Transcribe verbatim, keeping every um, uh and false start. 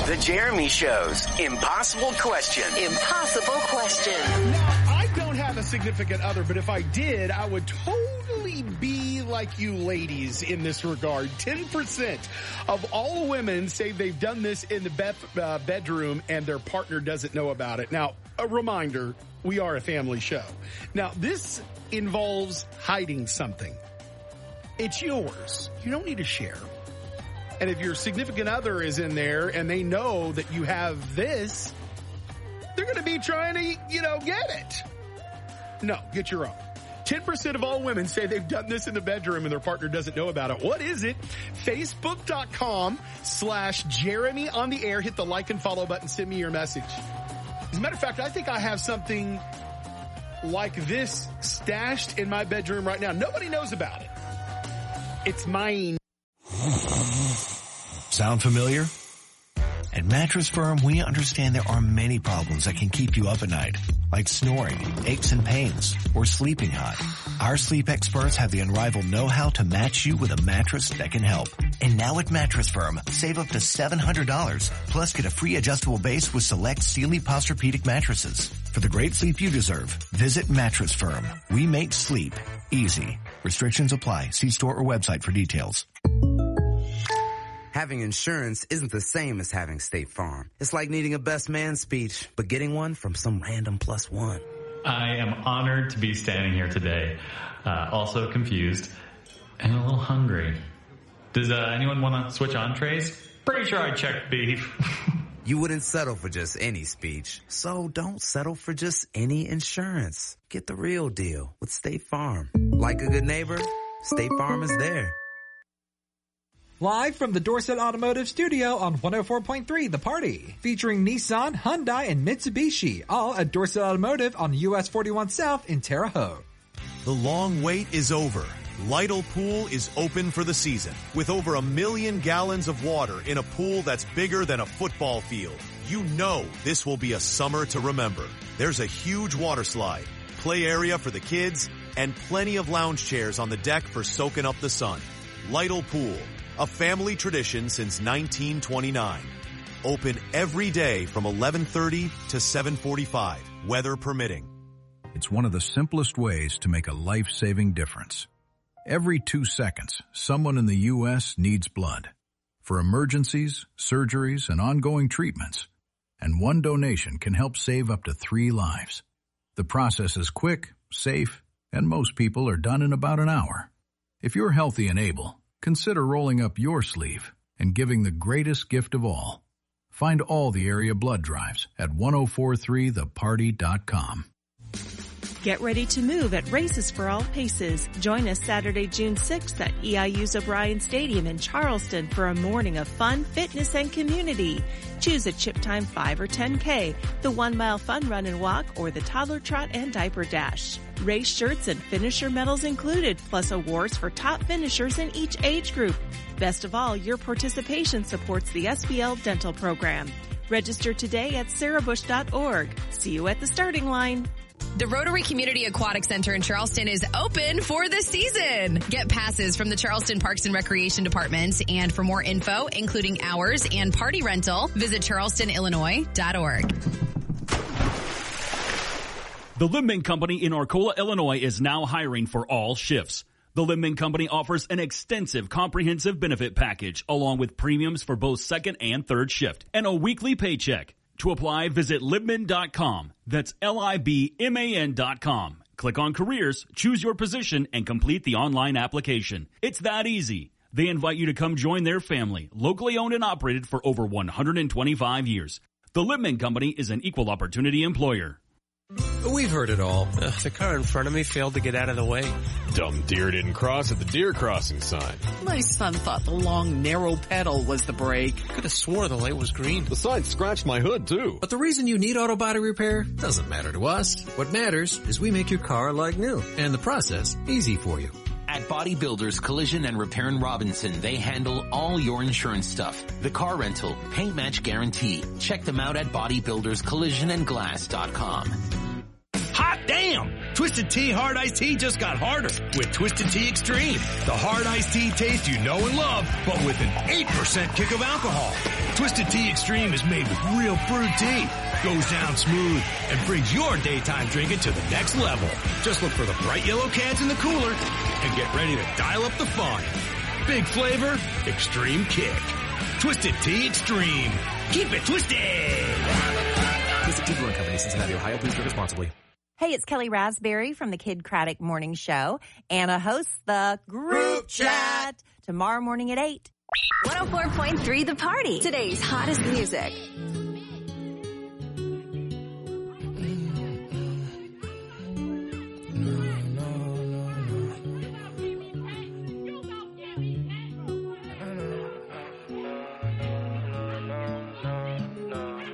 The Jeremy Show's Impossible Question. Impossible Question. Now, I don't have a significant other, but if I did, I would totally be like you ladies in this regard. ten percent of all women say they've done this in the bed, uh, bedroom and their partner doesn't know about it. Now, a reminder, we are a family show. Now, this involves hiding something. It's yours. You don't need to share. And if your significant other is in there and they know that you have this, they're going to be trying to, you know, get it. No, get your own. ten percent of all women say they've done this in the bedroom and their partner doesn't know about it. What is it? Facebook.com slash Jeremy on the air. Hit the like and follow button. Send me your message. As a matter of fact, I think I have something like this stashed in my bedroom right now. Nobody knows about it. It's mine. Sound familiar? At Mattress Firm, we understand there are many problems that can keep you up at night, like snoring, aches and pains, or sleeping hot. Our sleep experts have the unrivaled know-how to match you with a mattress that can help. And now at Mattress Firm, save up to seven hundred dollars, plus get a free adjustable base with select Sealy Posturepedic mattresses. For the great sleep you deserve, visit Mattress Firm. We make sleep easy. Restrictions apply. See store or website for details. Having insurance isn't the same as having State Farm. It's like needing a best man speech, but getting one from some random plus one. I am honored to be standing here today, uh, also confused and a little hungry. Does uh, anyone want to switch entrees? Pretty sure I checked beef. You wouldn't settle for just any speech, so don't settle for just any insurance. Get the real deal with State Farm. Like a good neighbor, State Farm is there. Live from the Dorset Automotive Studio on one oh four point three The Party. Featuring Nissan, Hyundai, and Mitsubishi. All at Dorset Automotive on U S forty-one South in Terre Haute. The long wait is over. Lytle Pool is open for the season. With over a million gallons of water in a pool that's bigger than a football field. You know this will be a summer to remember. There's a huge water slide, play area for the kids, and plenty of lounge chairs on the deck for soaking up the sun. Lytle Pool. A family tradition since nineteen twenty-nine. Open every day from eleven thirty to seven forty-five, weather permitting. It's one of the simplest ways to make a life-saving difference. Every two seconds, someone in the U S needs blood for emergencies, surgeries, and ongoing treatments. And one donation can help save up to three lives. The process is quick, safe, and most people are done in about an hour. If you're healthy and able, consider rolling up your sleeve and giving the greatest gift of all. Find all the area blood drives at ten forty-three the party dot com. Get ready to move at Races for All Paces. Join us Saturday, June sixth at E I U's O'Brien Stadium in Charleston for a morning of fun, fitness, and community. Choose a Chip Time five or ten K, the one mile fun run and walk, or the toddler trot and diaper dash. Race shirts and finisher medals included, plus awards for top finishers in each age group. Best of all, your participation supports the S B L dental program. Register today at sarah bush dot org. See you at the starting line. The Rotary Community Aquatic Center in Charleston is open for the season. Get passes from the Charleston Parks and Recreation Department. And for more info, including hours and party rental, visit charleston illinois dot org. The Libman Company in Arcola, Illinois is now hiring for all shifts. The Libman Company offers an extensive comprehensive benefit package along with premiums for both second and third shift and a weekly paycheck. To apply, visit libman dot com. That's L I B M A N dot com. Click on careers, choose your position, and complete the online application. It's that easy. They invite you to come join their family, locally owned and operated for over one hundred twenty-five years. The Libman Company is an equal opportunity employer. We've heard it all. Uh, the car in front of me failed to get out of the way. Dumb deer didn't cross at the deer crossing sign. My son thought the long, narrow pedal was the brake. Could have swore the light was green. The sign scratched my hood, too. But the reason you need auto body repair doesn't matter to us. What matters is we make your car like new, and the process easy for you. At Body Builders Collision and Repair in Robinson, they handle all your insurance stuff. The car rental, paint match guarantee. Check them out at body builders collision and glass dot com. Hot damn! Twisted Tea Hard Iced Tea just got harder with Twisted Tea Extreme. The hard iced tea taste you know and love, but with an eight percent kick of alcohol. Twisted Tea Extreme is made with real brewed tea, goes down smooth, and brings your daytime drinking to the next level. Just look for the bright yellow cans in the cooler and get ready to dial up the fun. Big flavor, extreme kick. Twisted Tea Extreme. Keep it twisted! Twisted Tea Brewing Company, Cincinnati, Ohio. Please drink responsibly. Hey, it's Kelly Raspberry from the Kid Craddock Morning Show. Anna hosts the Group Chat tomorrow morning at eight. one oh four point three The Party. Today's hottest music.